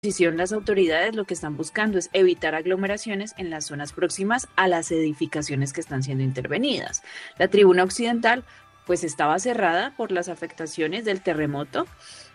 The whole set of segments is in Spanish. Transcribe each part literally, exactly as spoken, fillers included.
disposición, las autoridades lo que están buscando es evitar aglomeraciones en las zonas próximas a las edificaciones que están siendo intervenidas. La tribuna occidental pues estaba cerrada por las afectaciones del terremoto,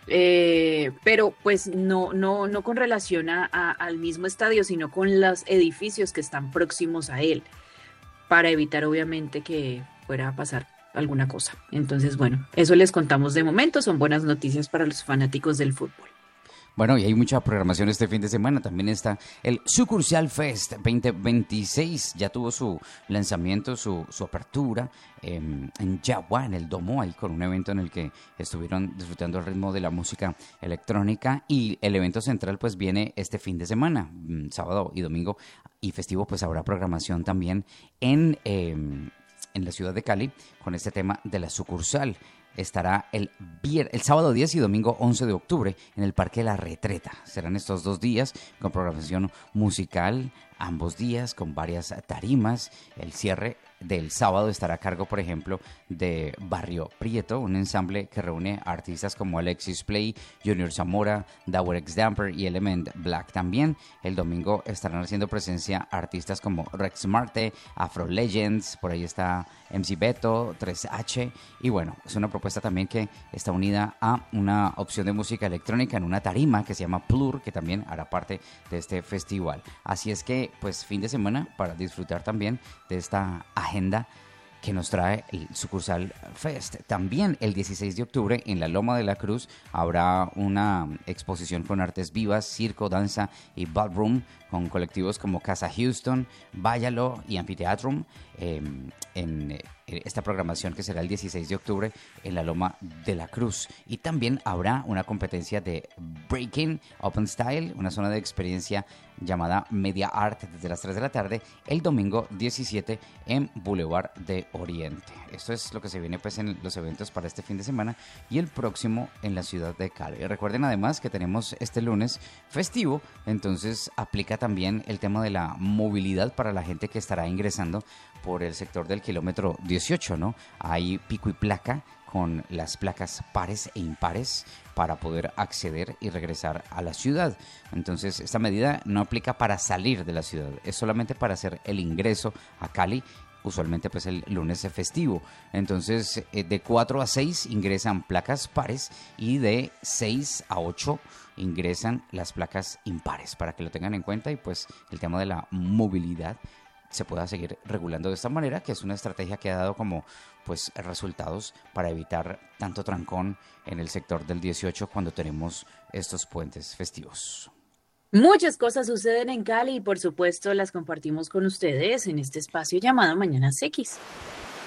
eh, pero pues no, no, no con relación a, a- al mismo estadio, sino con los edificios que están próximos a él, para evitar obviamente que fuera a pasar alguna cosa. Entonces, bueno, eso les contamos de momento, son buenas noticias para los fanáticos del fútbol. Bueno, y hay mucha programación este fin de semana. También está el Sucursal Fest veinte veintiséis. Ya tuvo su lanzamiento, su, su apertura eh, en Yagua, en el Domo, ahí con un evento en el que estuvieron disfrutando el ritmo de la música electrónica. Y el evento central pues viene este fin de semana, mm, sábado y domingo. Y festivo pues habrá programación también en... eh, en la ciudad de Cali con este tema de la sucursal. Estará el, vier- el sábado diez y domingo once de octubre en el Parque La Retreta. Serán estos dos días con programación musical, ambos días con varias tarimas. El cierre del sábado estará a cargo, por ejemplo, de Barrio Prieto, un ensamble que reúne artistas como Alexis Play, Junior Zamora, Dower X Damper y Element Black. También el domingo estarán haciendo presencia artistas como Rex Marte, Afro Legends, por ahí está M C Beto, tres H, y bueno, es una propuesta también que está unida a una opción de música electrónica en una tarima que se llama Plur, que también hará parte de este festival. Así es que, pues, fin de semana para disfrutar también de esta agenda que nos trae el Sucursal Fest. También el dieciséis de octubre en la Loma de la Cruz habrá una exposición con artes vivas, circo, danza y ballroom con colectivos como Casa Houston, Váyalo y Amphitheatrum eh, en eh, esta programación que será el dieciséis de octubre en la Loma de la Cruz. Y también habrá una competencia de Breaking Open Style, una zona de experiencia llamada Media Art desde las tres de la tarde el domingo diecisiete en Boulevard de Oriente. Esto es lo que se viene pues en los eventos para este fin de semana y el próximo en la ciudad de Cali. Recuerden además que tenemos este lunes festivo, entonces aplica también el tema de la movilidad para la gente que estará ingresando por el sector del kilómetro dieciocho, ¿no? Hay pico y placa con las placas pares e impares para poder acceder y regresar a la ciudad. Entonces, esta medida no aplica para salir de la ciudad, es solamente para hacer el ingreso a Cali, usualmente pues el lunes es festivo. Entonces, eh, de cuatro a seis ingresan placas pares y de seis a ocho ingresan las placas impares, para que lo tengan en cuenta y pues el tema de la movilidad se pueda seguir regulando de esta manera, que es una estrategia que ha dado como pues resultados para evitar tanto trancón en el sector del dieciocho cuando tenemos estos puentes festivos. Muchas cosas suceden en Cali y por supuesto las compartimos con ustedes en este espacio llamado Mañanas X.